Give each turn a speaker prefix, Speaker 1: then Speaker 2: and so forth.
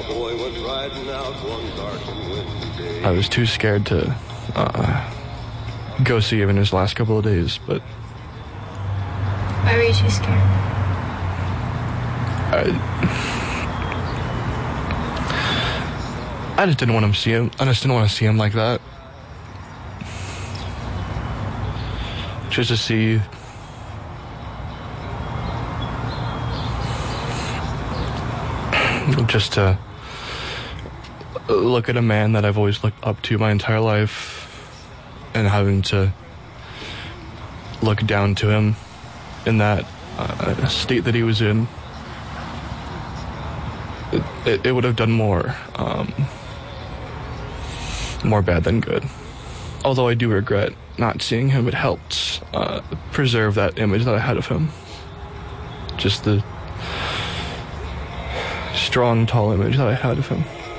Speaker 1: I was too scared to go see him in his last couple of days, but...
Speaker 2: Why were you too scared?
Speaker 1: I just didn't want him to see him. I just didn't want to see him like that. Just to see... Just to look at a man that I've always looked up to my entire life and having to look down to him in that state that he was in. It would have done more bad than good. Although I do regret not seeing him, it helped preserve that image that I had of him. Just the strong, tall image that I had of him.